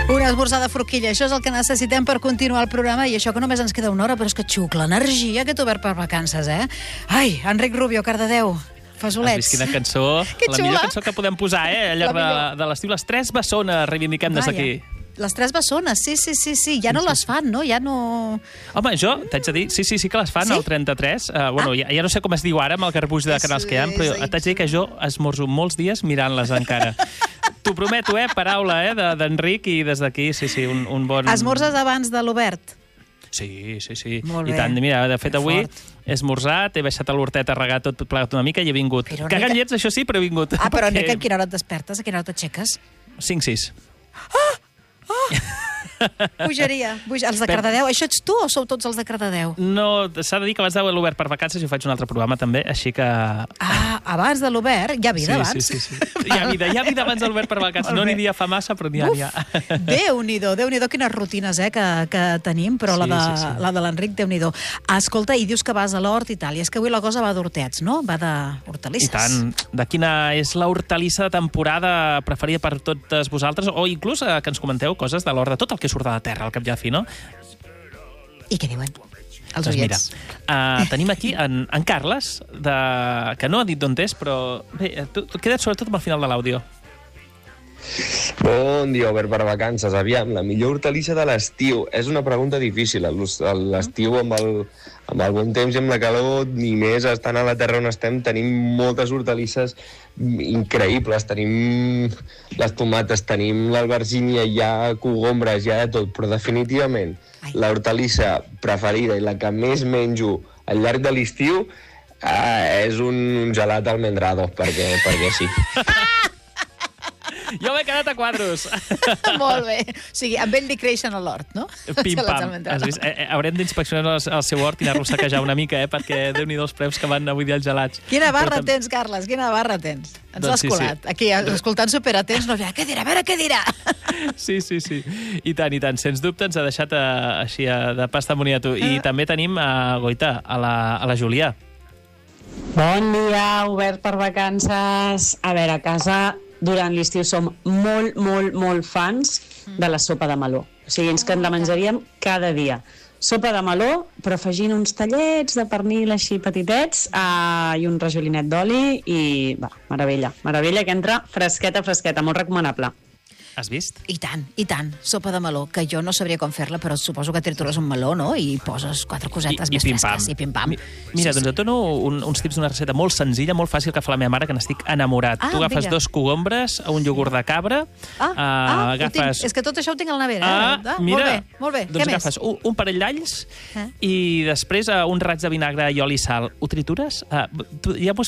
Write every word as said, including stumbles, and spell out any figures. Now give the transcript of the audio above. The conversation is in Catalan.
Una esmorzar de forquilla, això és el que necessitem per continuar el programa, i això que només ens queda una hora, però és que xucla energia aquest Obert per Vacances, eh? Ai, Enric Rubio, Cardedeu, fasolets. Has vist quina cançó? Que la xula. millor cançó que podem posar, eh? Al llarg de, de l'estiu. Les tres bessones reivindiquem des d'aquí. Les tres bessones, sí, sí, sí, sí. Ja no les fan, no? Ja no... Home, jo t'haig de dir, sí, sí, sí que les fan, sí? al trenta-tres. Uh, bueno, ah. ja, ja no sé com es diu ara amb el garbuix de canals que hi ha, però t'haig de dir que jo esmorzo molts dies mirant-les encara. T'ho prometo, eh? Paraula, eh? d'Enric, i des d'aquí, sí, sí, un, un bon... Esmorzes abans de l'Obert? Sí, sí, sí. Molt bé. I tant, mira, de fet, que avui fort. he esmorzat, he baixat a l'hortet a regar tot plegat una mica i he vingut. Però Cagant Enric... llets, això sí, però he vingut. Ah, però perquè... Enric, a quina hora et despertes? A quina hora t'aixeques? cinc sis. Bogeria. Boge... Els de Cardedeu. Això ets tu o sou tots els de Cardedeu? No, s'ha de dir que abans de l'Obert per Vacances jo faig un altre programa també, així que... Ah, abans de l'Obert? Hi ha vida sí, abans? Sí, sí, sí. Hi ha vida, hi ha vida abans de l'Obert per Vacances. No n'hi dia fa massa, però n'hi ha, n'hi ha. Déu-n'hi-do, Déu-n'hi-do, quines rutines eh, que, que tenim, però Sí, la de, sí, sí. la de l'Enric, Déu-n'hi-do. Escolta, i dius que vas a l'hort i tal, i és que avui la cosa va d'hortets, no? Va d'hortalisses. I tant. De quina és la hortalissa de temporada preferida per totes vosaltres? O inclús eh, que ens comenteu coses de l'hort, de tot el que surt de la terra, al cap i a la fi, no? I què diuen? Els Doncs mira, oients. uh, tenim aquí en, en Carles, de, que no ha dit d'on és, però bé, tu, tu queda't sobretot amb el final de l'àudio. Bon dia, Obert per Vacances. Aviam, la millor hortalissa de l'estiu. És una pregunta difícil. L'estiu, amb, el, amb el bon temps i amb la calor, ni més estant a la terra on estem, tenim moltes hortalisses increïbles. Tenim les tomates, tenim l'albergínia, hi ha cogombres, hi ha de tot, però definitivament Ai. la hortalissa preferida i la que més menjo al llarg de l'estiu eh, és un, un gelat almendrado, perquè, perquè sí. Jo m'he quedat a quadros. Molt bé. O sigui, amb ell li creixen a l'hort, no? Pim-pam. Has vist? Eh, eh, haurem d'inspeccionar el, el seu hort i anar-lo a saquejar una mica, eh? Perquè déu-n'hi-do els preus que van avui dir els gelats. Quina barra Però, tens, Carles? Quina barra tens? Ens Doncs l'has sí, colat. sí. Aquí, escoltant superatents, no, què dirà? A veure què dirà. Sí, sí, sí. I tant, i tant. Sens dubte ens ha deixat a, així a, de pasta moniato. I també tenim a Goita, a la, a la Julià. Bon dia, Obert per Vacances. A veure, a casa durant l'estiu som molt, molt, molt fans de la sopa de meló. O sigui, ens que la menjaríem cada dia. Sopa de meló, però afegint uns tallets de pernil així petitets uh, i un rajolinet d'oli i, va, meravella. Meravella, que entra fresqueta, fresqueta, molt recomanable. Has vist? I tant, i tant. Sopa de meló, que jo no sabria com fer-la, però suposo que tritures un meló, no? I poses quatre cosetes I, més i pim-pam. fresques. I pim-pam. Mi, mira, sí, doncs et dono un, uns tips d'una recepta molt senzilla, molt fàcil, que fa la meva mare, que n'estic enamorat. Ah, tu agafes vinga. dos cogombres, un iogurt de cabra, Ah, uh, ah agafes... tinc, és que tot això ho tinc a la nevera. Ah, eh? ah, mira, molt bé, molt bé. doncs Què agafes més? un, un parell d'alls Eh? i després uh, un raig de vinagre i oli i sal. Ho tritures? Uh, tu, ja m'ho